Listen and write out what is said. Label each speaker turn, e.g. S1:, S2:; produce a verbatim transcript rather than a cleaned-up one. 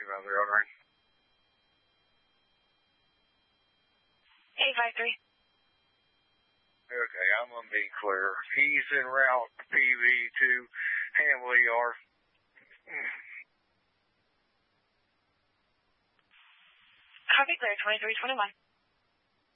S1: him on the road ring.
S2: eight five three.
S1: Okay, I'm going to be clear. He's en route P V to Hamley Yard.
S2: Copy clear, twenty-three twenty-one.